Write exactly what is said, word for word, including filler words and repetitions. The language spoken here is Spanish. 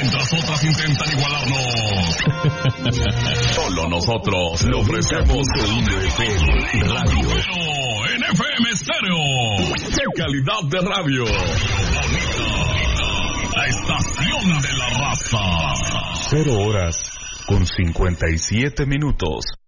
mientras otras intentan igualarnos. Solo nosotros le ofrecemos un F M Radio. En F M Estéreo. ¡Qué calidad de radio! La estación de la raza. Cero horas con cincuenta y siete minutos.